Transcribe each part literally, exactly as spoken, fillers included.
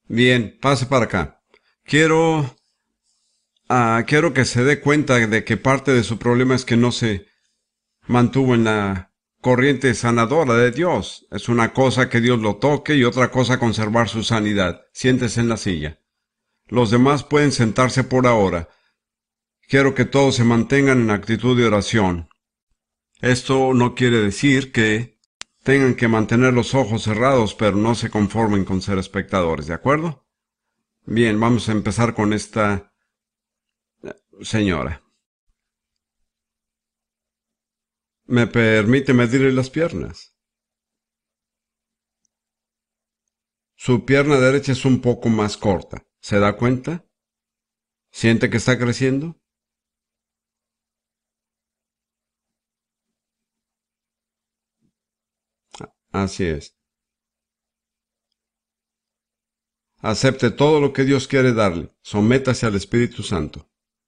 Bien, pase para acá. Quiero, ah, quiero que se dé cuenta de que parte de su problema es que no se mantuvo en la corriente sanadora de Dios. Es una cosa que Dios lo toque y otra cosa conservar su sanidad. Siéntese en la silla. Los demás pueden sentarse por ahora. Quiero que todos se mantengan en actitud de oración. Esto no quiere decir que tengan que mantener los ojos cerrados, pero no se conformen con ser espectadores, ¿de acuerdo? Bien, vamos a empezar con esta señora. ¿Me permite medirle las piernas? Su pierna derecha es un poco más corta. ¿Se da cuenta? ¿Siente que está creciendo? Así es. Acepte todo lo que Dios quiere darle. Sométase al Espíritu Santo.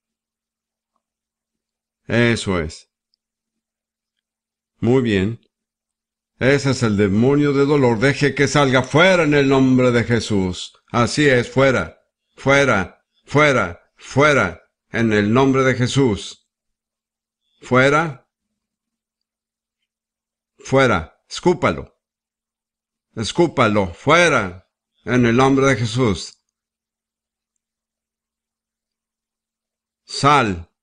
Eso es. Muy bien. Ese es el demonio de dolor. Deje que salga fuera en el nombre de Jesús. Así es, fuera, fuera, fuera, fuera, en el nombre de Jesús. Fuera, fuera, escúpalo, escúpalo, fuera, en el nombre de Jesús. Sal,